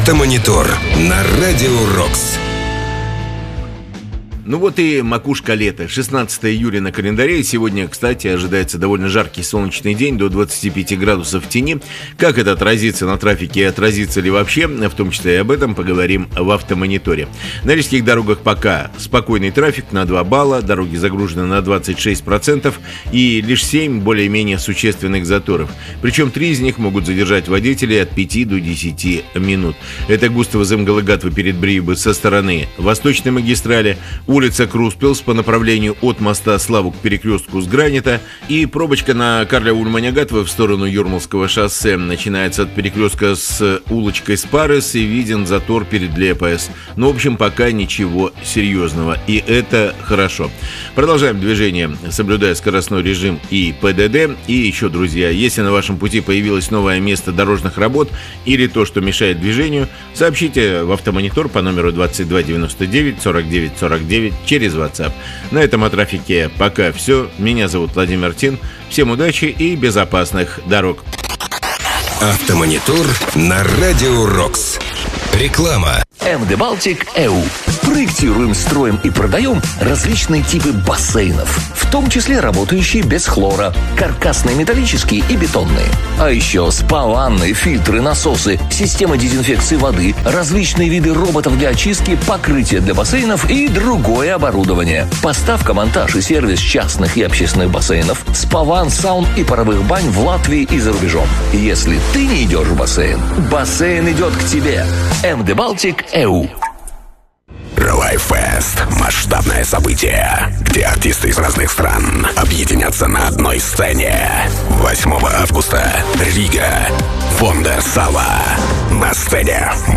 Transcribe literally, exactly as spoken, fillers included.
Автомонитор на Радио Рокс. Ну вот и макушка лета. шестнадцатое июля на календаре. Сегодня, кстати, ожидается довольно жаркий солнечный день, до двадцати пяти градусов в тени. Как это отразится на трафике и отразится ли вообще, в том числе и об этом поговорим в Автомониторе. На рижских дорогах пока спокойный трафик на два балла, дороги загружены на двадцать шесть процентов и лишь семь более-менее существенных заторов. Причем три из них могут задержать водителей от пяти до десяти минут. Это Густаво Земгалыгатвы перед Бриебы со стороны восточной магистрали, улица Круспилс по направлению от моста Славу к перекрестку с Гранита, и пробочка на Карля Ульманягатвы в сторону Юрмалского шоссе начинается от перекрестка с улочкой Спарес и виден затор перед Лепес. Но, в общем, пока ничего серьезного, и это хорошо. Продолжаем движение, соблюдая скоростной режим и ПДД. И еще, друзья, если на вашем пути появилось новое место дорожных работ или то, что мешает движению, сообщите в Автомонитор по номеру двадцать два девяносто девять сорок девять сорок девять через WhatsApp. На этом о трафике пока все. Меня зовут Владимир Тин. Всем удачи и безопасных дорог. Автомонитор на Радио Рокс. Реклама. эм дэ Baltic и ю. Проектируем, строим и продаем различные типы бассейнов, в том числе работающие без хлора, каркасные, металлические и бетонные. А еще спа-ванны, фильтры, насосы, система дезинфекции воды, различные виды роботов для очистки, покрытия для бассейнов и другое оборудование. Поставка, монтаж и сервис частных и общественных бассейнов, спа-ванн, саун и паровых бань в Латвии и за рубежом. Если ты не идешь в бассейн, бассейн идет к тебе. эм дэ Baltic и ю. Релайфест – масштабное событие, где артисты из разных стран объединятся на одной сцене. восьмого августа. Рига. Фондер Сала. На сцене